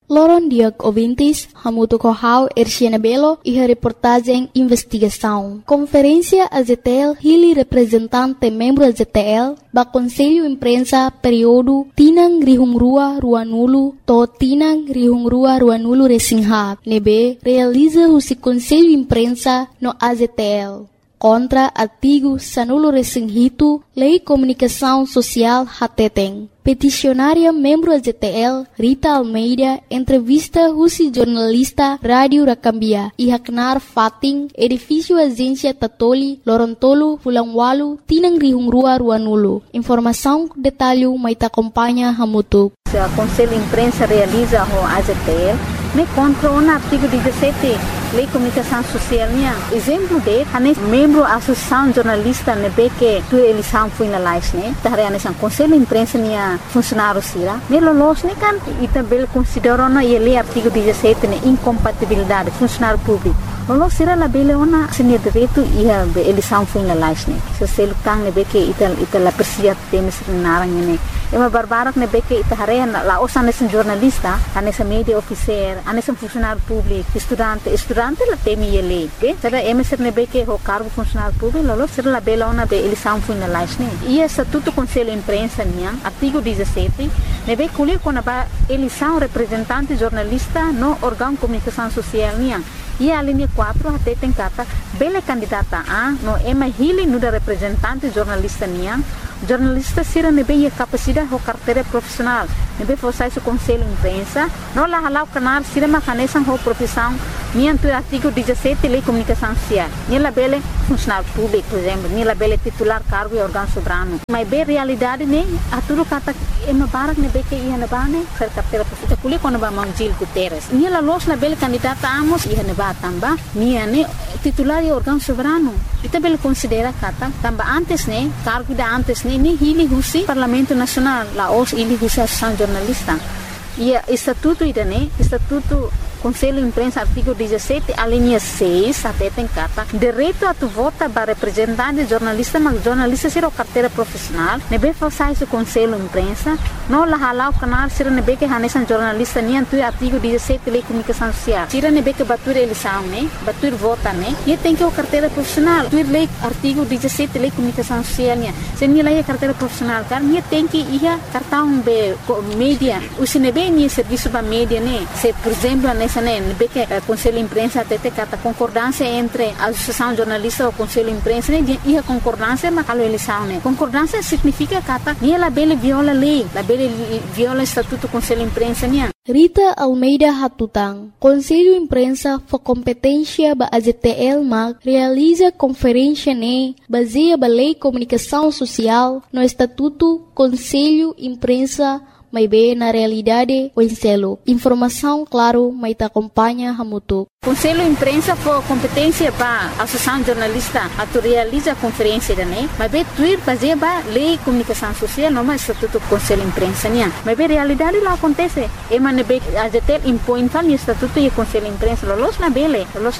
Loron Diag Ouvintes, Hamuto Kohau, Erciana Belo e a reportagem Investigação. Conferência AZTL, Hili representante membro AZTL, ba Conselho Imprensa período Tinang Rihungrua Ruanulu, to Tinang Rihungrua Ruanulu Resingha, nebe realiza o Conselho Imprensa no AZTL. Contra artigo Sanulo Resinghito, Lei Comunicação Social Hateteng. Peticionária membro AZTL, Rita Almeida, entrevista Rusi jornalista Rádio Rakambia, Ihaknar Fating, edifício Agência Tatoli, Lorontolo, Fulangwalu, Tinang Rihungrua Ruanulu. Informação, detalhe, maita acompanha Hamutuk. O Conselho de Imprensa realiza o AZTL, contra o artigo 17, Lei Comunicação Social. Exemplo de, membro da Associação Jornalista, que tu eleição foi na live, o Conselho de Imprensa funcionário sira. Melolos kan e também consideram na lei artigo 17 incompatibilidade funcionário público. Lolos sira la bele ona sini direito e a eleição foi na live. Se selo tang que ita la persia temes narang ini. Ema barbarak que ita harea la osa nessa jornalista, nessa media officer, nessa funcionário público, estudante la temi lei. Será emeser que o cargo funcionário público, lolos sira la bele ona be eleição foi na live. E estatuto Conselho de Imprensa artigo 17, nebe colher quando a eleição representante jornalista no órgão de comunicação social. E a linha 4 até tem carta bela candidata a no ema hili no da representante jornalista jornalista sira nebe a capacidade ou carteira profissional nebe forçar o Conselho de Imprensa no la halau canar sira macanesan ou profissão nianto artigo 17 Lei Comunicação Social nela bela funcionário público por exemplo nela bela titular cargo e órgão soberano mas bem realidade a tudo kata ema barak nebe que ia na bane ser carteira profissional colhe quando ba Mangil Guterres nela los na bela candidata amos ia na tamba niane titular e órgão soberano ita bel considera kata tamba antes cargo da antes ni hili husi Parlamento Nacional la os hili husi Associação Jornalista e estatuto estatuto Conselho de Imprensa artigo 17 a linha 6 até tem carta direito a tu vota para representante jornalista mas jornalista será carteira profissional nebe forçar o Conselho de Imprensa não la halau canal será nebe que hanesan jornalista nem tu artigo 17 Lei Comunicação Social será nebe que batur eleição batur vota e tem que o carteira profissional tu lei artigo 17 Lei Comunicação Social se nem lei carteira profissional car nem tem que ia cartão be mídia o se nebe nem serviço para mídia se por exemplo nessa que o Conselho de Imprensa até tem concordância entre a Associação Jornalista e o Conselho de Imprensa e a concordância mas a eleição concordância significa que ela viola a lei ela viola o estatuto do Conselho de Imprensa Rita Almeida Hatutang, Conselho de Imprensa for competência ba AZTL mag realiza conferência baseia ba Lei Comunicação Social no Estatuto Conselho de Imprensa mas bem na realidade o enselo. Informação, claro, mas te acompanha Hamutuk. Conselho de Imprensa for competência para a Associação Jornalista a realiza a conferência mas bem tuir baseia ba Lei Comunicação Social não mais Estatuto Conselho de Imprensa mas bem realidade lá acontece ema nebe AZTL impõe fal Estatuto e Conselho de Imprensa los na bele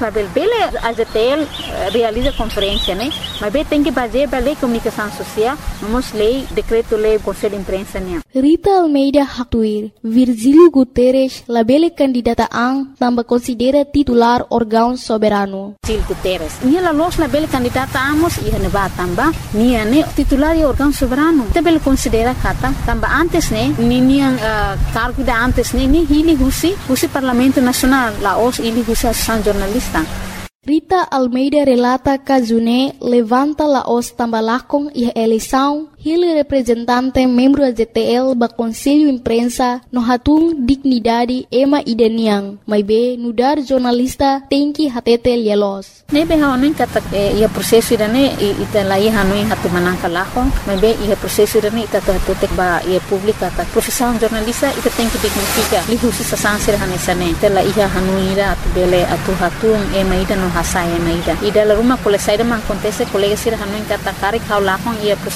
AZTL realiza conferência mas bem tem que baseia ba Lei Comunicação Social vamos lei decreto lei Conselho de Imprensa Rita Almeida Haktuir, Virgílio Guterres, labele candidata ang tambah considera titular órgão soberano. Virgílio Guterres, nia los labele candidata amos ia neba tamba, nia titular e órgão soberano. Tabele considera kata tamba antes nia cargo da antes ni hili husi Parlamento Nacional, la os hili husi Associação Jornalista. Rita Almeida relata que June levanta la os tambalakong e eleição hili representante membro AZTL ba Conselho de Imprensa no hatung dignidade ema ideniang mas be nudar jornalista tem que hatete lielos nebe hanuin kata ia prosesso irane ita lai hanuin hatu manangka lako mas be ia prosesso irane ita tetek ba ia publika ta profissão jornalista ita tem que dignifica lihusi sasansir hanesane ita la ia hanuira atu bele atu hatung ema ida no hasaya ema ida la rumah kole saida man acontece colega sir hanuin kata kari kau lakong ia prosesso de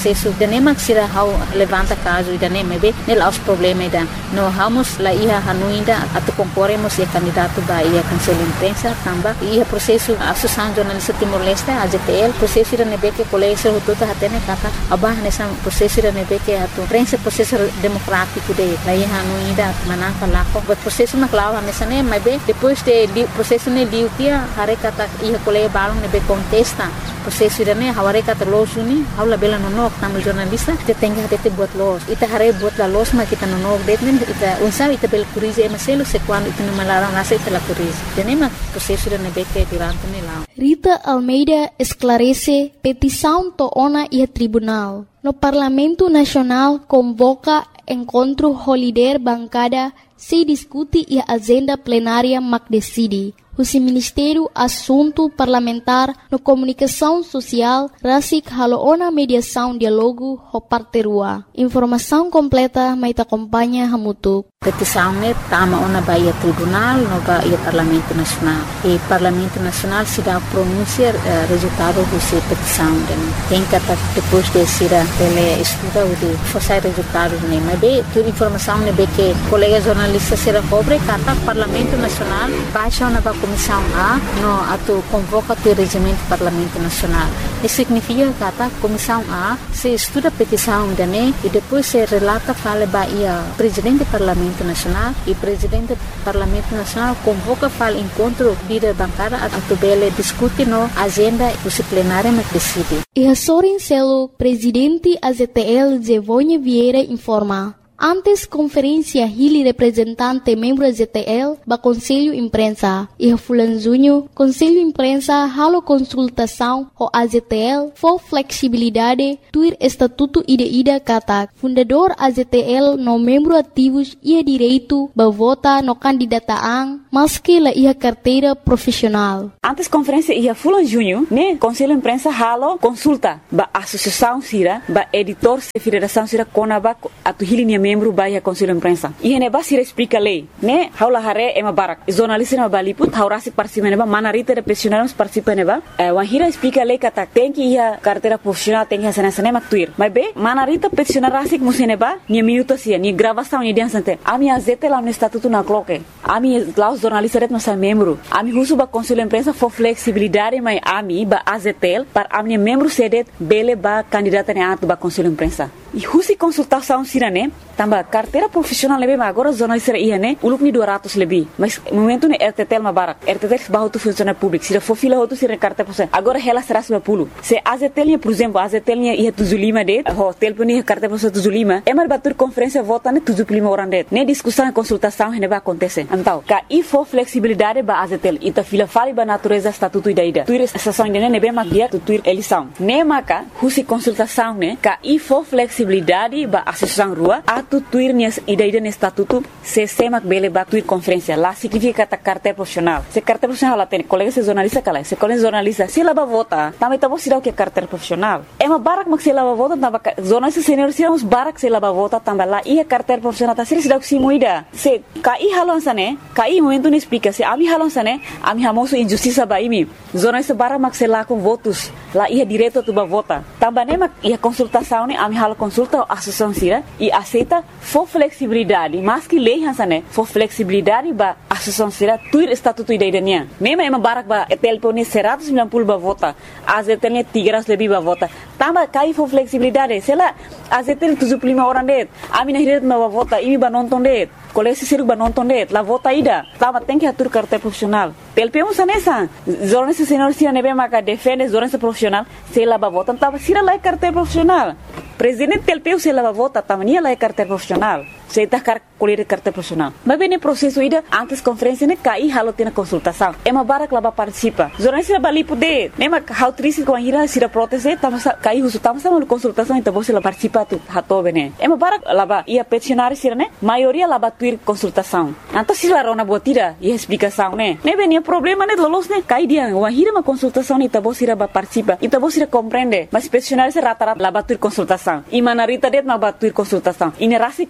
nem sira how levanta caso ida nem mebe nel aos problema ida no vamos lá ia hanuinda atu concorremos e candidato ba ia cancela imprensa tamba ia processo associação jornalista Timor-Leste AZTL processo ida nebe que colégio tudo hatene kata abah nessa processo ida nebe que atu prensa processo democrático de lá ia hanuinda manaka lá com o processo na clava nessa nem mebe depois de processo ne liu dia hare kata ia colégio balong nebe contesta processo ida ne hare kata losuni haula bela nonok tamu jornalista te tenga te buat los ita hare buat la los ma kita nonok detmen ita unsa ita bel curize maselo se quando ita no malaram nasa ita la curize tenema processo ida nebe que durante ne lá Rita Almeida esclarece petição toona e tribunal. No Parlamento Nacional convoca encontro holiday bancada se discute e a agenda plenária mac decide. O Ministério Assunto Parlamentar no Comunicação Social rasik haloona mediação diálogo ho parterua. Informação completa mai te acompanha hamutuk. Petição ne tama ona baia tribunal no baia Parlamento Nacional. E Parlamento Nacional se dá pronúncia resultado dessa petição. Tem que depois de ser ele estuda o de forçar resultados ne. Mas bem, toda informação ne be que colegas jornalistas será cobre kata Parlamento Nacional baixa na Comissão A no ato convoca o regimento do Parlamento Nacional. Isso significa que a Comissão A se estuda a petição da NE e depois se relata fala baia Presidente do Parlamento Nacional e Presidente do Parlamento Nacional convoca fala encontro de bancada a tubele discute no agenda disciplinária na decide. E a Sorin Celo, Presidente AZTL Zevonha Vieira informa. Antes conferência Hili representante membro AZTL ba Conselho Imprensa e Fulan Junho Conselho Imprensa halo consultação ho AZTL for flexibilidade tuir estatuto ida katak fundador AZTL no membro ativos ia direito ba vota no candidataan maski la ia carteira profissional. Antes conferência ia Fulan Junho ne Conselho Imprensa halo consulta ba associação sira ba editor se federação sira konaba atu Hili membro baia Conselho Imprensa. E ne ba sira explica lei, né? Haula hare ema barak. Jornalista na baliput haurasi participa neba manarita de profissionais participa neba. Wahira explica lei kata tem que ia carteira profissional tem que sana maktuir. Mas be manarita profissional rasik museneba ni minuto sia ni gravação ni diansante. Ami azete lá no estatuto na cloque. Ami lá os jornalistas no sa membro. Ami husu ba Conselho Imprensa for flexibilidade mai ami ba azetel para ami membro sedet bele ba candidata ne atu ba Conselho Imprensa. E husi consultação sirane tamba carteira profissional lebe ma agora jornalista ia ne ulup ni 200 lebih mas momento ne RTTL ma barak RTTL bahu tu funcionário público sira for fila hotu sira carteira profissional agora ela será 90 se AZTL por exemplo AZTL ia tuzulima de hotel puni carteira profissional tuzulima é mar batur conferência vota ne tuzulima orang de ne discussão e consultação ne ba acontecer então ka e for flexibilidade ba AZTL ita fila fali ba natureza estatuto ida tuir estação de ne be ma dia tuir eleição ne maka husi consultação ne ka e for flexibilidade ba associação rua atu tuir nias ida ne estatuto se semak bele ba tuir conferência lá significa ta carteira profissional se carteira profissional lá tem colega se jornalista kala se colega jornalista se lá ba vota também tá você o que carteira profissional é uma barak mak se lá ba vota tamba jornalista senior se uns barak se lá ba vota tamba lá e carteira profissional tá se dá que se moida se kai halon sane kai momento ne explica se ami halon sane ami hamoso injustiça ba imi jornalista barak mak se lá com votos lá ia direto tu ba vota tamba ne mak ia consultação ne ami halo consulta associação sira e aceita for flexibilidade mas que lei hansane for flexibilidade ba associação sira tuir estatuto idaiania nema ema barak ba telpone 190 ba vota azetelnya 300 lebih ba vota tamba kai for flexibilidade sela azetel 75 orang det ami nahiret ba vota imi ba nonton det kolesi siruk ba nonton det la vota ida tamba tem que atur carteira profissional telpemo sanesa jornalista senior sira nebe maka defende jornalista profissional sela ba vota tamba sira la carteira profissional presidente telpeu se lava vota tamania la carteira profissional se tá colher carteira profissional mas bem processo ida antes conferência ne cai halo tina consultação é uma barak laba participa jornalista bali poder nema how triste com a ira sira proteste tama cai uso tama sama consultação então você la participa tu hato bene é uma barak laba ia peticionário sira ne maioria laba tuir consultação então se la rona botira e explicação ne bem problema ne lolos ne cai dia uma ira uma consultação ne tabo sira ba participa e tabo sira compreende mas peticionário se rata laba tuir consultação e manarita det ma batuir consultação e nerasi contra lei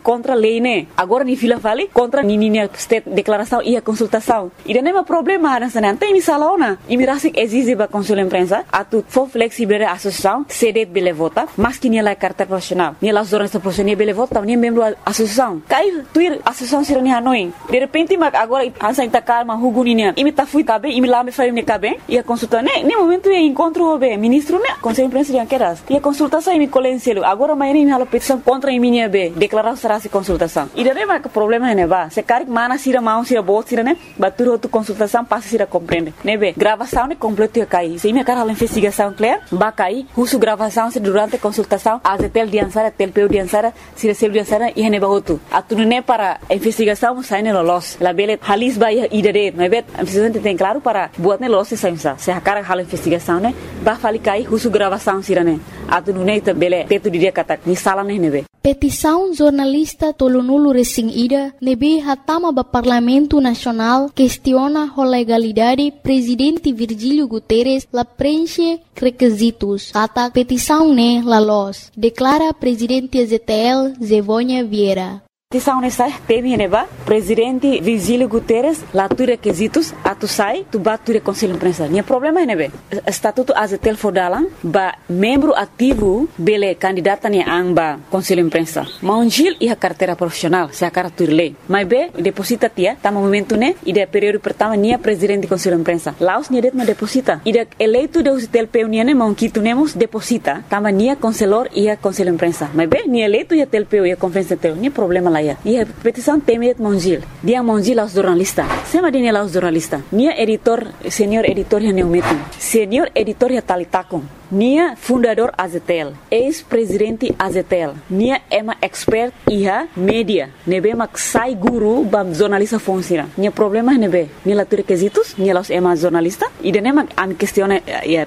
lei, né? Agora ni fila vale contra ni state declaração e a consultação. E não é problema nessa não tem ni salona. E me rasik exige ba conselho imprensa atu for flexible a associação cede bele vota, mas que ni la carta profissional. Ni la jornalista profissional bele vota, ni membro associação. Cai tuir associação sira ni Hanoi. De repente mag agora ansa inta calma huguninia. E me ta fui cabe, e me lá me faria me cabe. E a consulta né, nem momento é encontro o ministro né, conselho imprensa de queras. E a consultação e me colenselo. Agora amanhã me hala petição contra minha be, declarar será se consultação. E daí mas o problema é né, ba. Se cari mana sira mão sira bot sira né, batur outra consultação passa sira compreende. Né be, gravação né completo ia cair. Se me cara a investigação clear, ba cair, uso gravação se durante a consultação, azetel diansara, telpeu diansara, sira sel diansara e né ba outro. Atu né para a investigação sai né los. La bele halis ba ia dare, né be, a investigação tem claro para buat né los se saimsa. Se a cara hala investigação né, ba fali cair, uso gravação sira né. Atu né ita bele teto dia kata ni sala né be. Petição jornalista tolonulu resing ida nebe hatama ba Parlamento Nacional questiona a legalidade presidente Virgílio Guterres la preenche requisitos. Kata petição ne la los, declara presidente ZTL Zevônia Vieira. Petição nessa teme neba presidente Virgílio Guterres lá tu requisitos atu sai tu batu conselho imprensa. Nia problema é nebe estatuto azetel fodalan ba membro ativo bele candidata ni amba conselho imprensa. Maunjil e a carteira profissional se a cara tu lei. Mas be deposita tia tama momento né e de período pertama nia presidente conselho imprensa. Laos nia det ma deposita. E de eleito de azetel peunia ne monquito nemos deposita tama nia conselor e a conselho imprensa. Mas be nia eleito e a telpeu e a conferência teu. Nia problema lá. E a petição teme Monjil. Dia Monjil aos jornalistas. Sema dia aos jornalistas. Nia editor, senior editor ya neumetum. Senior editor ya talitakum. Nia fundador Azetel. Ex-presidente Azetel. Nia ema expert iha media. Nebe mak sai guru bam jornalista funciona. Nia problema nebe. Nia la tu requisitos. Nia los ema jornalista. E de nema am questione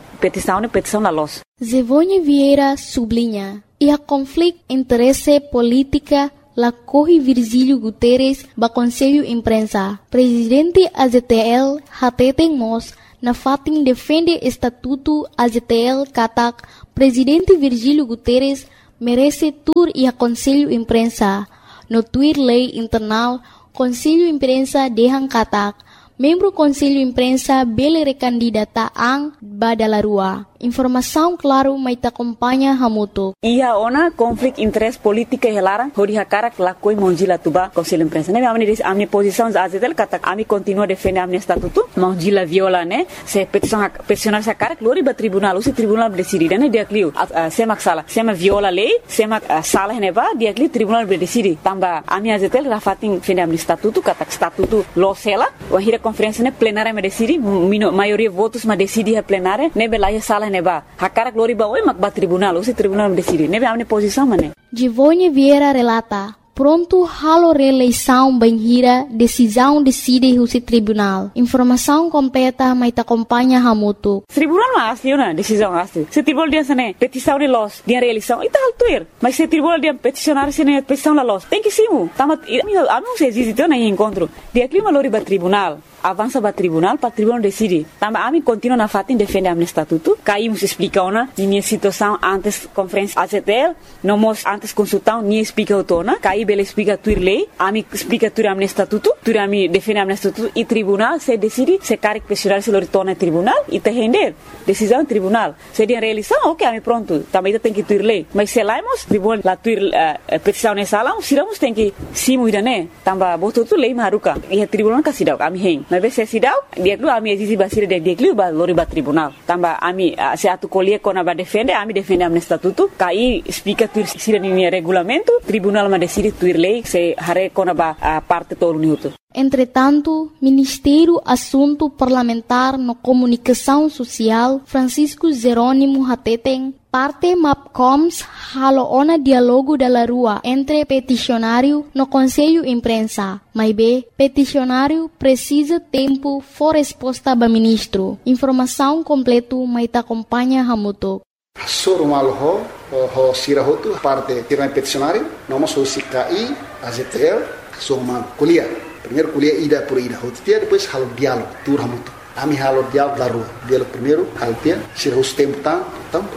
petição la los. Zevônia Vieira sublinha. E a conflito interesse política la corre Virgílio Guterres ba Conselho Imprensa. Presidente AZTL hateten mos na fatin defende estatuto AZTL katak Presidente Virgílio Guterres merece tur e a Conselho Imprensa. No tuir lei internal Conselho Imprensa dehang katak membro Conselho Imprensa bele recandidata ang badalarua. Informação claro mai ta acompanha hamuto. Ia ona conflito interesse política helara hori hakara la koi monjila tuba Conselho Imprensa. Ne amni posição azetel kata ami continua defender amni estatuto monjila viola ne se peticionar sa cara glori ba tribunal usi tribunal decide ne dia clio semak sala sema viola lei semak sala ne ba dia clio tribunal decide tamba ami azetel rafatin defender amni estatuto kata estatuto losela o hira conferência ne plenária me decide maioria votos ma decide a plenária ne belaia sala neba hakara glori ba oi mak ba tribunal usi tribunal decide nebe amne posição mane. Zevônia Vieira relata pronto halo reeleição banhira decisão decide o tribunal. Informação completa mai ta acompanha hamuto. Tribunal ma asli na decisão asli. Se tribunal dia sene petição de los dia reeleição ita altuir. Mas se tribunal dia peticionar sene petição la los. Tem que simu. Tamat ami se existe na encontro. Dia clima lori ba tribunal. Avança para tribunal decide. Também a mim continua na fatin defender a estatuto. Caímos explica ona minha situação antes conferência AZTL, não mos antes consultão nem explica o tona. Caí bele explica tuir lei, a mim explica tuir a estatuto, tuir a mim defende a estatuto e tribunal se decide se quer questionar se lo torna tribunal e te render decisão tribunal. Se dia realização, ok, a mim pronto. Também tem que tuir lei. Mas se laimos tribunal la tuir petição nessa sala, siramos tem que simu ida né. Tamba botou tu lei maruka. E a tribunal kasidau kami hen. Mas se sidau dia dulu ami exisi basir dia dulu ba lori ba tribunal tamba ami se atu colher kona ba defende ami defende am estatuto kai explica tuir sira ni regulamento tribunal ma decide tuir lei se hare kona ba parte todo minuto. Entretanto, Ministério Assunto Parlamentar no Comunicação Social, Francisco Jerônimo Hateten, parte MAPCOMS halo ona diálogo da rua entre peticionário no Conselho Imprensa. Mas B, peticionário precisa tempo for resposta ba ministro. Informação completo mai ta acompanha hamuto. Soro malho ho sirahotu parte tirana peticionário, nomos ho sikai AZTL soma kuliah. Primeiro kuliah ida por ida hotia, depois halo diálogo tur hamuto. Ami halo diálogo da rua. Diálogo primeiro, halo tia, sira os tempo tão pronto.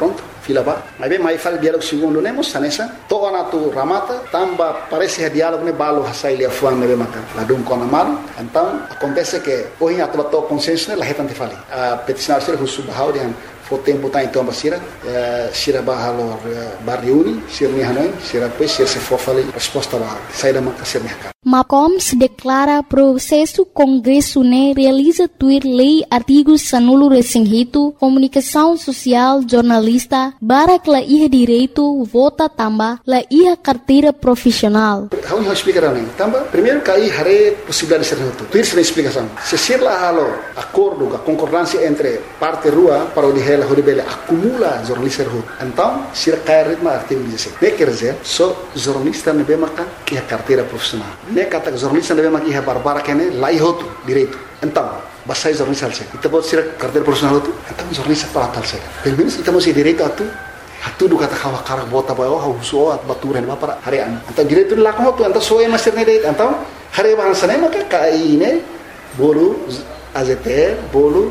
fila ba. Mas bem, mais fala diálogo segundo nemos sanesa. Toa na tu ramata, tamba parece que diálogo ne balo hasai lia fuan nebe maka. Ladum kona malu. Então acontece que hoje a tua consciência la hetan te fali. A peticionar ser husu bahau dian fo tempo tá então basira sira bahalo barriuni sir ni hanoi sira pois sir se for fali resposta ba sai da maka sir mercado. Macoms declara processo Congresso ne realiza tuir lei artigos sanulo resinghito, comunicação social, jornalista, barak la iha direito, vota tamba, la iha carteira profissional. Vamos explicar né? Tamba, primeiro cai hare possibilidade de ser noto. Tuir sem explicação. Se ser lá halo acordo, a concordância entre parte rua para o de ela horibele acumula jornalista rua. Então, se cai ritmo artigo 16. Ne quer dizer, só jornalista ne bem marcar iha carteira profissional. Ne kata jornalista ne bem marcar iha barbara kene lá ihoto direito. Então, basai jornalista alse. Ita buat sira carteira profissional tu. Então jornalista para talse. Pelo menos ita masih direito atu. Atu do kata kawa karak bota bayo hauso at baturan ba para harian. Então direito lá com tu, então só é master ne direito. Então, hari bahasa ne maka kai ne bolu AZT, bolu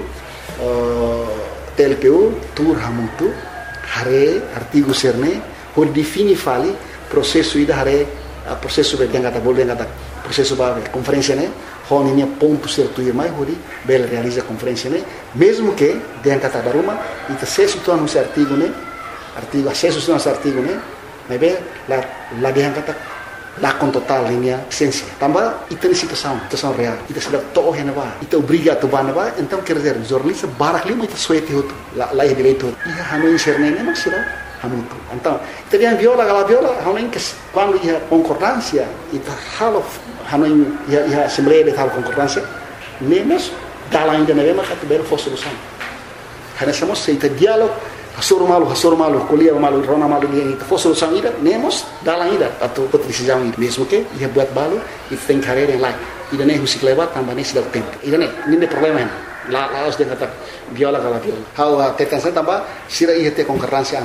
TLPU, tur hamutu, hari artigo serne, hol defini fali processo ida hari processo be kata bolu kata processo ba conferência ne. Honinha ponto certo e mais hori bela realiza conferência né mesmo que dentro kata daruma ita acesso tu no artigo né artigo acesso tu no artigo né mas bem lá dentro kata lá com total linha essência também ita situação real ita sudah toh hena ba ita obriga tu ba ba então quer dizer jornalista barak lima ita suete hotu lá é direito ia hanoi serne né mas será hamutu então ita dia viola hanoi que quando ia concordância ita halo hanoi ia assembleia de tal concordância nemos dala ainda na mesma categoria for solução hanasamos seita diálogo hasoro malu colia malu rona malu dia itu for solução ida nemos dala ainda atau decisão ida mesmo que ia buat balu e tem carreira em lá ida nem musik lewat tambah nem sudah tempo ida nem ini problema lá os dia kata viola how tetansa tambah sira ia ter concordância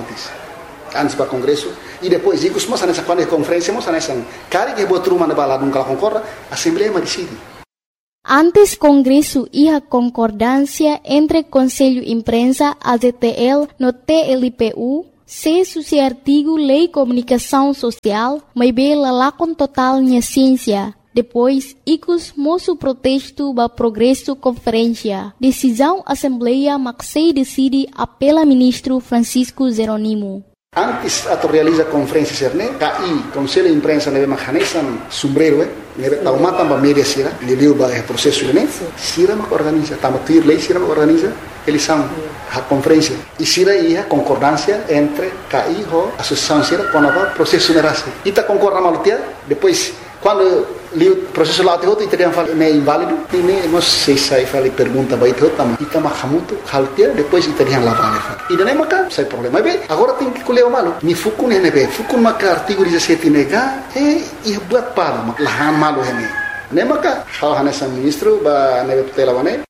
antes para congresso e depois isso mas nessa quando conferência mas nessa cara que botou uma bala nunca concorda assembleia decide. Antes Congresso e a concordância entre Conselho Imprensa, AZTL, no TLPU, se suci artigo Lei Comunicação Social, mas bela lá com total minha ciência. Depois, icos moço protesto ba progresso conferência. Decisão Assembleia Maxei decide apela ministro Francisco Zeronimo. Antes ato realiza conferência serne, KI, Conselho de Imprensa nebe mahanesan sombrero, nebe taumata ba media sira, liliu ba processo ne, sira mak organiza, tamatir lei sira mak organiza, eles são a conferência. E sira ia concordância entre KI ho associação sira com a processo nerase. Ita concorda malutia, depois quando o processo lá tem italiano fala é inválido e nem nós sei sai fala pergunta vai ter também ita mahamuto haltia depois italiano lá vale e daí maca sai problema bem agora tem que colher o malo ni fukun nebe fukun maca artigo 17 nega e buat pala lahan malo hene nem maca hal hanesa ministro ba nebe tutela bane.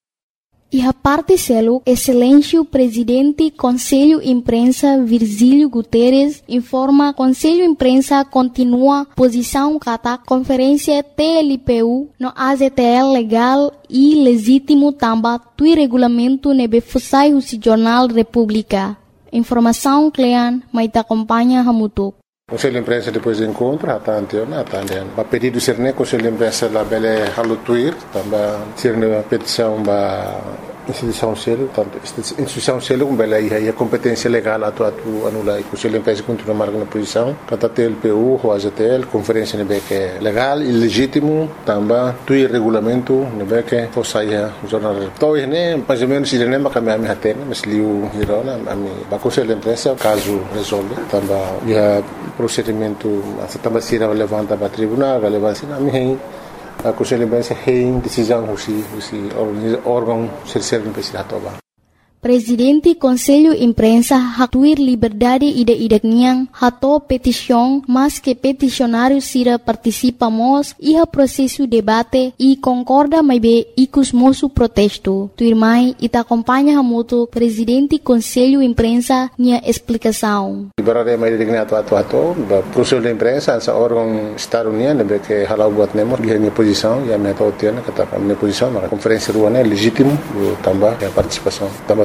E a parte selo, excelência presidente Conselho Imprensa Virgílio Guterres informa Conselho Imprensa continua posição kata conferência TLPU no AZTL legal e legítimo tamba tui regulamento nebe fusai o Jornal República. Informação Clean, mas acompanha Hamutuk. Conselho de Imprensa depois do encontro, a pedido de ser Conselho de Imprensa lá bele halutuir, também ser uma petição da instituição selo, tanto instituição selo como bele aí a competência legal atu anula e Conselho de Imprensa continua marcando posição, kata TLPU, o AZTL, conferência nebe que legal e legítimo, também tui regulamento nebe que fosaia jornal. Então né, mais ou menos ele nem macam ami hatena, mas liu hirona ami ba Conselho de Imprensa caso resolve, também ia procedimento também se levanta para tribunal, relevância na minha a Conselho de Imprensa tem decisão o órgão terceiro não precisa tomar. Presidente Conselho Imprensa hatuir liberdade ide-ideknya hato petição, mas que peticionário sira participamos e processo debate e concorda mais bem icos moço protesto. Tuirmai ita acompanha hamuto Presidente Conselho Imprensa nia explicação. Liberdade mais ideknya atu Conselho de Imprensa essa órgão estado-união lembra que halau buat nemo dia minha posição e a minha tautiana kata minha posição na conferência ruana legítimo também a participação também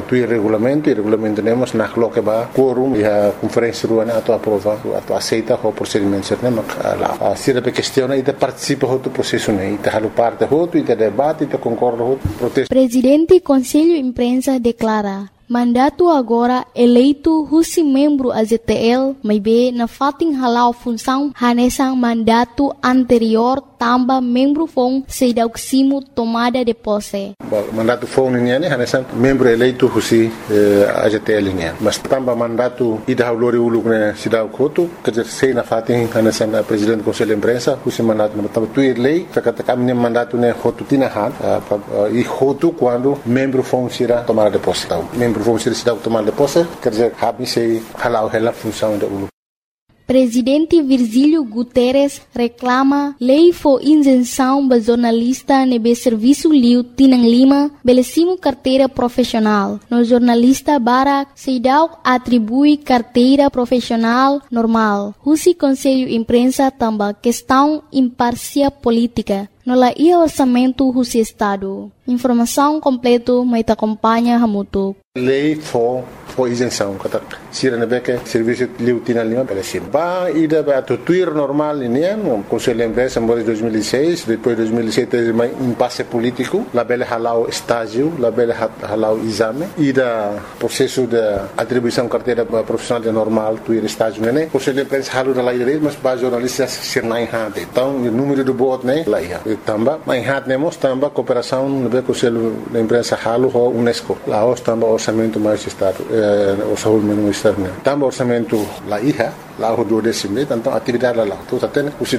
tuir regulamento, e regulamento temos na coloca ba quórum e a conferência ruana a aprova, a aceita o procedimento certo, lá. Se a questão e participa do processo né, e halo parte e debate e concorda protesto. Presidente Conselho Imprensa declara mandato agora eleito husi membro AZTL, mas be na fating halau função hanesang mandato anterior tamba membro fong sedauksimo tomada de posse. Mandato fong niya ni hanesang membro eleito husi AZTL niya. Mas tamba mandato ida haulori uluk ne sidau kotu kerja sei na fating hanesang presidente Conselho Imprensa husi mandato na tamba tuir lei kakata kami mandato ne hotu tinahan e hotu quando membro fong sira tomada de posse. Vamos ser tomar de posse, quer dizer, se halau a função da ULU. Presidente Virgílio Guterres reclama lei for isenção ba jornalista nebe serviço liu Tinang Lima belecimo carteira profissional. No jornalista Barak Seidau atribui carteira profissional normal. Husi Conselho Imprensa tamba questão imparcial política. No la ia orçamento husi Estado. Informação completo mai te acompanha Hamutu. Lei for isenção, kata sira na beke serviço liu Tinang Lima belecim. Ba ida ba tuir normal ini no Conselho Imprensa em 2006, depois 2007 teve um impasse político, la bele halau estágio, la bele halau exame, ida processo de atribuição carteira profissional de normal tuir estágio né. Conselho Imprensa halu da lei direito, mas ba jornalistas sir na enhate. Então o número do voto né lá ia. Tamba, mas enhate nemos tamba cooperação no Conselho da Imprensa halu ho UNESCO. Lá os tamba orçamento mais estado, orçamento ministério né. Tamba orçamento lá ia. Lá o 12 então atividade lá. Tudo até né. Os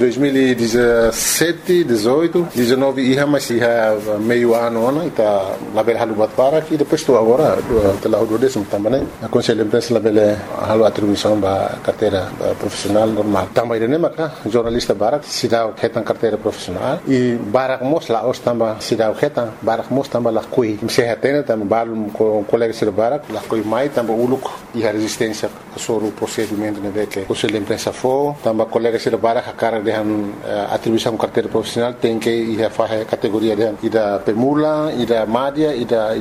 2017, 18, 19 ia mas ia meio ano né, tá lá bele halu bat para e depois tu agora lá o 12 também né. A Conselho Imprensa lá bele halu atribuição ba carteira profissional normal. Também né maka jornalista Barak sidau ketan carteira profissional e Barak mos lá os tamba sidau ketan Barak mos tamba lá kui. Se hatena tamba balum com colega sir Barak lá kui mai tamba uluk e a resistência sobre o procedimento né que Conselho Imprensa for, também colegas de Barak a cara de atribuição carteira profissional tem que ir a fazer categoria de ida pemula, ida média,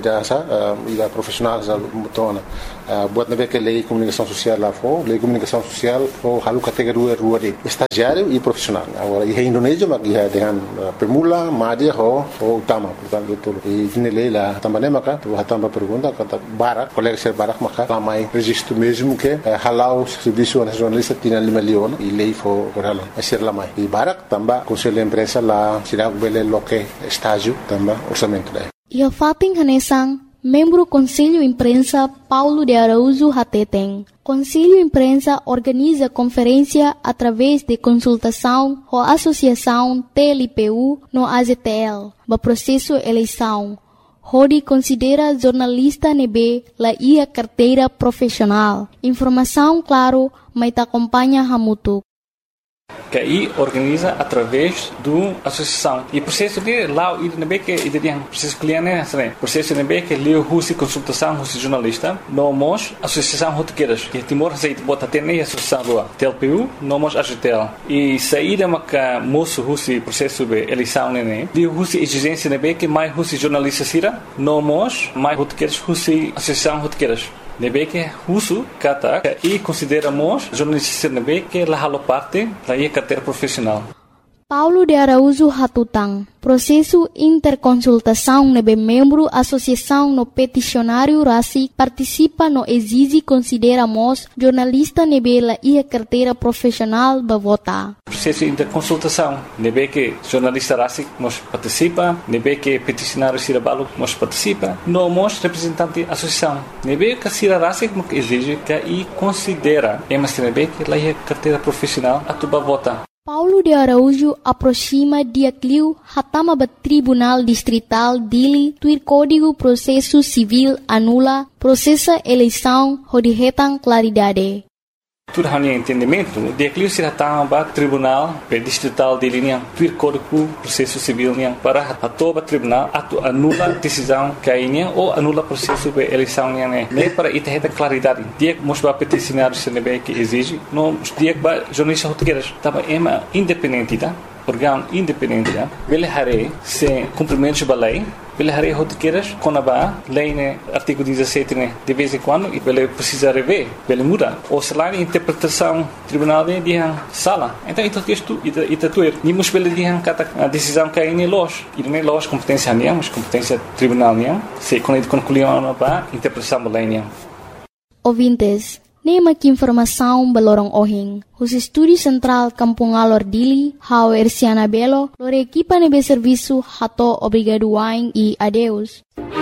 ida profissional já mutona. Buat nabe que lei comunicação social lá for, lei comunicação social for halu categoria rua de estagiário e profissional. Agora e Indonésia mas ia dengan pemula, média ho utama, portanto tudo. E ini lei lá também maka, tu também pergunta kata Barak, colegas de Barak maka ramai registro mesmo que halau serviço nacional Tinang Lima Leon e lei for halau. Asir lamai. E Barak também Conselho Imprensa lá sirag bele loke estágio também orçamento daí. Ia fating hanesang membro Conselho Imprensa Paulo de Araújo Hateteng. Conselho Imprensa organiza conferência através de consultação ou associação TLPU no AZTL, no processo eleição. Hodi considera jornalista nebe la ia carteira profissional. Informação claro, mas te acompanha Hamutu. Que aí organiza através do associação e processo de lá e nebe que ide tem processo cliente né processo nebe que leu husi consultação husi jornalista nomos associação rotequeiras que Timor aceita bota ter nem associação rua TLPU nomos AZTL e saída maca moço husi processo de eleição né de husi exigência nebe que mais husi jornalista sira nomos mais rotequeiras husi associação rotequeiras nebe que uso kata e consideramos jornalista nebe que la halo parte da carteira profissional. Paulo de Araújo Hatutang. Processo interconsultação nebe membro associação no peticionário RACI participa no exige consideramos jornalista nebe la ia carteira profissional ba vota. Processo interconsultação nebe que jornalista RACI nos participa, nebe que peticionário Sirabalo nos participa, nomos representante associação. Nebe que Sira RACI exige que e considera emas nebe que la ia carteira profissional atuba vota. Paulo de Araújo aproxima dia cliu hatama ba Tribunal Distrital dili tuir Código Processo Civil anula processa eleição hodihetang claridade. Tudo hanya entendimento, dia cliu se hatama Tribunal Distrital de linha tuir Código Processo Civil niang para atoba tribunal atu anula decisão kainya ou anula processo de eleição niang ne para itaheta claridade. Dia mosba peticionário se nebe que exige, no dia ba jornalista rotequeiras tava ema independente tá. órgão independente, ele haré se cumprimento da lei, ele haré rotiqueiras com a lei, né, artigo 17, né, de vez em quando, e ele precisa rever, ele muda. Ou se lá a interpretação tribunal de sala. Então, isto tuer. Nimos ele dihan kata a decisão que é loja. E não é loja competência nem, mas competência tribunal nem. Se quando concluíam para interpretação da lei nem. Ouvintes, nema que informação balorong ohing. Os estúdios central Kampung Alor Dili, hau Erciana Belo, lore equipa nebe serviço hato obrigado wain e adeus.